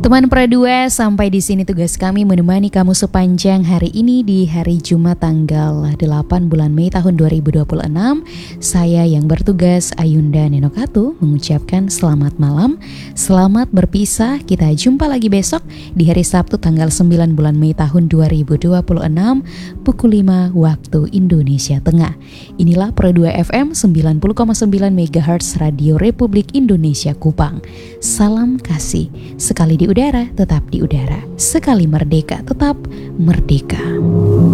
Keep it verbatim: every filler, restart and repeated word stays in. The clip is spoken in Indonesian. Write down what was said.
Teman Pro dua, sampai di sini tugas kami menemani kamu sepanjang hari ini di hari Jumat tanggal delapan bulan Mei tahun dua ribu dua puluh enam. Saya yang bertugas, Ayunda Nenokatu, mengucapkan selamat malam, selamat berpisah. Kita jumpa lagi besok di hari Sabtu tanggal sembilan bulan Mei tahun dua ribu dua puluh enam pukul lima waktu Indonesia Tengah. Inilah Pro dua F M sembilan puluh koma sembilan megahertz Radio Republik Indonesia Kupang. Salam kasih. Sekali di udara, tetap di udara. Sekali merdeka, tetap merdeka.